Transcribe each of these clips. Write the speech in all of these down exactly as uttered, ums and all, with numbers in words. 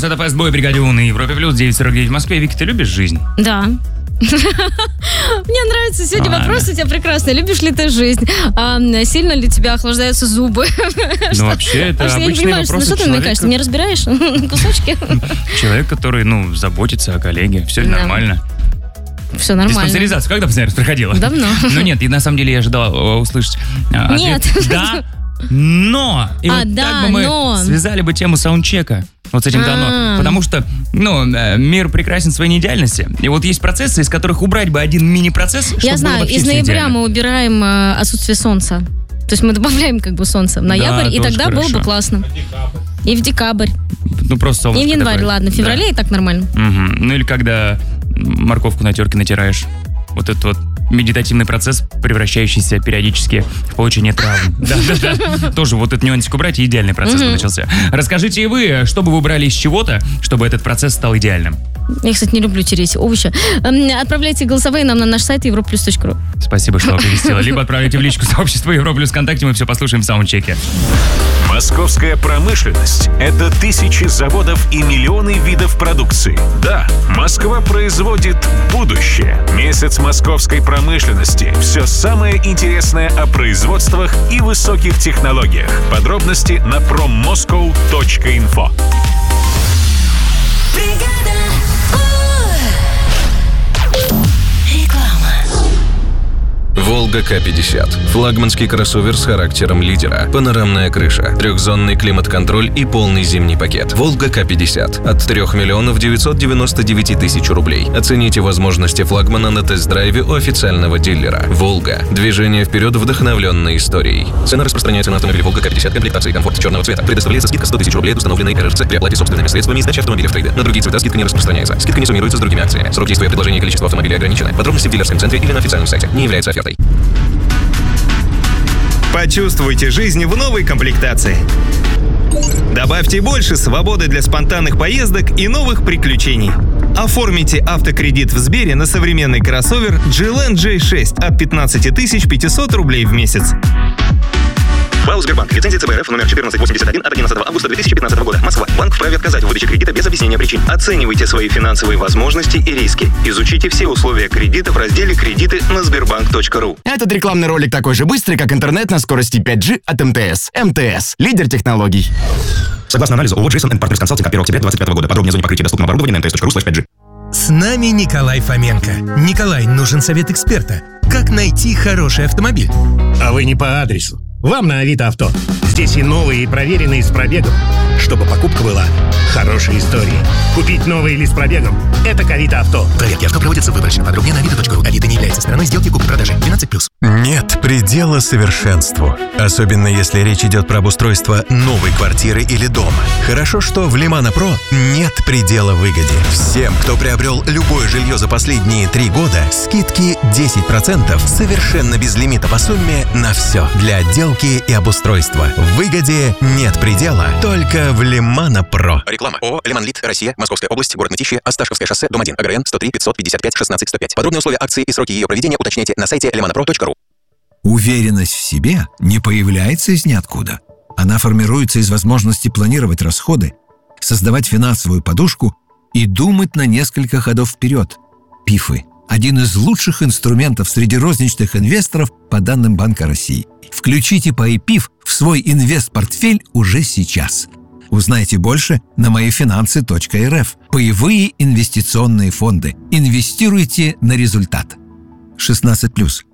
Донс, это Fastboy, Бригадион и Европе Плюс, девять сорок девять в Москве. Вики, ты любишь жизнь? Да. Мне нравится сегодня Ладно. вопрос у тебя прекрасный. Любишь ли ты жизнь? А, сильно ли у тебя охлаждаются зубы? Ну, вообще, это Потому что я не обычные понимаю, что, ну, вопросы что ты намекаешь? Ты человека. не разбираешь кусочки? Человек, который, ну, заботится о коллеге. Все Да. нормально. Все нормально. Диспансеризацию когда последний раз проходила? Давно. Ну нет, и на самом деле я ожидал э, услышать э, ответ Нет. «да, но». И А, вот да, так бы мы но. связали бы тему саундчека. Вот с этим «да, но». А. Потому что, ну, э, мир прекрасен в своей неидеальности. И вот есть процессы, из которых убрать бы один мини-процесс, чтобы Я было знаю, вообще из всё ноября идеально. мы убираем э, отсутствие солнца. То есть мы добавляем как бы солнце в ноябрь, и тоже тогда было хорошо. бы классно. И в декабрь. Ну, просто И в солнышко январь, такое. ладно. В феврале и так нормально. Да. Мгм. Ну или когда морковку на терке натираешь. Вот этот вот медитативный процесс, превращающийся периодически в получение травм. Да-да-да. Тоже вот этот нюансик убрать, и идеальный процесс бы начался. Расскажите и вы, что бы вы брали из чего-то, чтобы этот процесс стал идеальным? Я, кстати, не люблю тереть овощи. Эм, Отправляйте голосовые нам на наш сайт европлюс точка ру. Спасибо, что оповестила. Либо отправляйте в личку сообщества Европлюс ВКонтакте, мы все послушаем в саундчеке. Московская промышленность – это тысячи заводов и миллионы видов продукции. Да, Москва производит будущее. Месяц московской промышленности. Все самое интересное о производствах и высоких технологиях. Подробности на проммоскоу точка инфо. Волга К пятьдесят. Флагманский кроссовер с характером лидера. Панорамная крыша, трехзонный климат-контроль и полный зимний пакет. Волга К пятьдесят. От трёх миллионов девятьсот девяносто девять тысяч рублей. Оцените возможности флагмана на тест-драйве у официального дилера. Волга. Движение вперед, вдохновленной историей. Цена распространяется на автомобиль Волга К пятьдесят комплектации комфорт черного цвета. Предоставляется скидка сто тысяч рублей от установленной эр эр цэ при оплате собственными средствами и сдаче автомобиля в трейд. На другие цвета скидка не распространяется. Скидка не суммируется с другими акциями. Срок действия предложения и количество автомобилей ограничены. Подробности в дилерском центре или на официальном сайте. Не является офертой. Почувствуйте жизнь в новой комплектации. Добавьте больше свободы для спонтанных поездок и новых приключений. Оформите автокредит в Сбере на современный кроссовер джи эл эн джей шесть от пятнадцать тысяч пятьсот рублей в месяц. БАУ Сбербанк. Лицензия цэ бэ эр эф номер четырнадцать восемьдесят один от одиннадцатого августа две тысячи пятнадцатого года. Москва. Банк вправе отказать в выдаче кредита без объяснения причин. Оценивайте свои финансовые возможности и риски. Изучите все условия кредита в разделе «Кредиты» на сбербанк точка ру. Этот рекламный ролик такой же быстрый, как интернет на скорости пять джи от эм тэ эс. эм тэ эс – лидер технологий. Согласно анализу ООО «Джейсон энд Партнерс Консалтинг» от первого октября двадцать пятого года. Подробнее о зоне покрытия доступного оборудования на эм тэ эс точка ру слэш пять джи. С нами Николай Фоменко. Николай, нужен совет эксперта. Как найти хороший автомобиль? А вы не по адресу. Вам на Авито Авто. Здесь и новые, и проверенные с пробегом. Чтобы покупка была хорошей историей. Купить новый или с пробегом – это к Авито Авто. Проверки авто проводятся выборочно. Подробнее на авито точка ру. Авито не является стороной сделки купли-продажи. двенадцать плюс. Нет предела совершенству. Особенно если речь идет про обустройство новой квартиры или дома. Хорошо, что в Лимана Про нет предела выгоде. Всем, кто приобрел любое жилье за последние три года, скидки десять процентов совершенно без лимита по сумме на все. Для отделки и обустройства. В выгоде нет предела, только в Лимана Про. Реклама. ООО «Лиманлит», Россия, Московская область, город Мытищи, Осташковское шоссе, дом один, АГРН сто три пятьсот пятьдесят пять шестнадцать сто пять. Подробные условия акции и сроки ее проведения уточняйте на сайте лимана про точка ру. Уверенность в себе не появляется из ниоткуда. Она формируется из возможности планировать расходы, создавать финансовую подушку и думать на несколько ходов вперед. ПИФы – один из лучших инструментов среди розничных инвесторов по данным Банка России. Включите пай пиф в свой инвест-портфель уже сейчас. Узнайте больше на моифинансы точка эр эф. Паевые инвестиционные фонды. Инвестируйте на результат. шестнадцать плюс.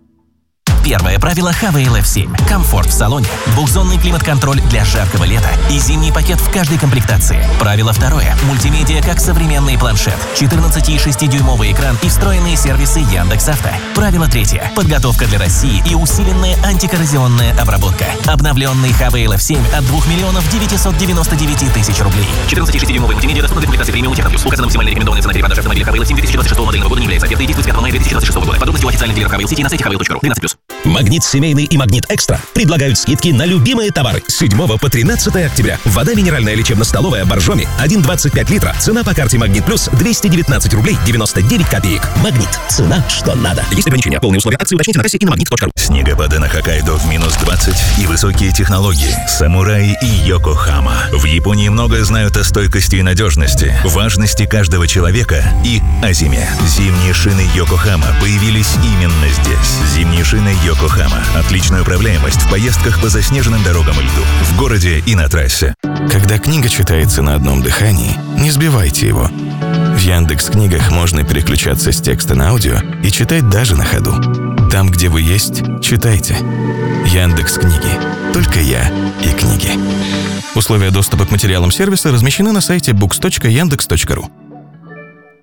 Первое правило эйч ви эл эф семь. Комфорт в салоне, двухзонный климат-контроль для жаркого лета и зимний пакет в каждой комплектации. Правило второе. Мультимедиа как современный планшет, четырнадцать и шесть дюймовый экран и встроенные сервисы Яндекс.Авто. Правило третье. Подготовка для России и усиленная антикоррозионная обработка. Обновленный эйч ви эл эф семь от двух миллионов девятьсот девяносто девять тысяч рублей. четырнадцать и шесть дюймовый мультимедиа доступна для комплектации премиум Техно Плюс. Указана максимальная рекомендованная цена перепродажи автомобиля эйч ви эл эф семь две тысячи двадцать шестого модельного года не является офертой и действует с пятого мая две тысячи двадцать шестого года. Подробности у официальных дилеров эйч ви эл сети и на сайте эйч ви эл точка ру. тринадцать плюс. Магнит семейный и Магнит Экстра предлагают скидки на любимые товары. С седьмого по тринадцатое октября. Вода минеральная лечебно-столовая Боржоми один двадцать пять литра. Цена по карте Магнит Плюс двести девятнадцать рублей девяносто девять копеек. Магнит. Цена, что надо. Есть ограничения. Полные условия акции уточните на кассе и на магнит точка ру. Снегопады на Хоккайдо в минус двадцать и высокие технологии. Самураи и Йокохама. В Японии много знают о стойкости и надежности, важности каждого человека и о зиме. Зимние шины Йокохама появились именно здесь. Зимние шины Йокохама. Отличная управляемость в поездках по заснеженным дорогам и льду. В городе и на трассе. Когда книга читается на одном дыхании, не сбивайте его. В Яндекс.Книгах можно переключаться с текста на аудио и читать даже на ходу. Там, где вы есть, читайте. Яндекс.Книги. Только я и книги. Условия доступа к материалам сервиса размещены на сайте букс точка яндекс точка ру.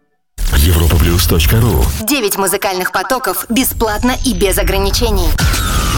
европа плюс точка ру. Девять музыкальных потоков бесплатно и без ограничений.